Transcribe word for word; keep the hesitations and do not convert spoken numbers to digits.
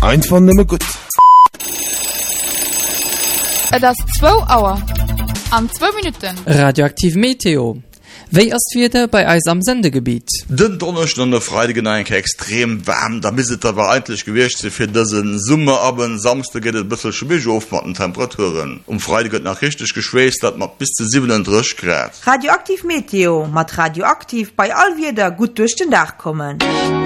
Einfach nimmer gut. Das zwei Uhr. An zwei Minuten. Radioaktiv Meteo. Wéi ass wieder bei eis am Sendegebiet? Den Donnerstag und der Freitag enke extrem warm, da mis et aber eigentlich gewircht se fir dëssen Summerabend. Samstag geht et bissel schwich auf mit den Temperaturen. Um Freitag gëtt nach richtig geschwéist, dat mat bis zu siebenunddreißig Grad. Radioaktiv Meteo mat radioaktiv bei all wieder gut durch den Dach kommen.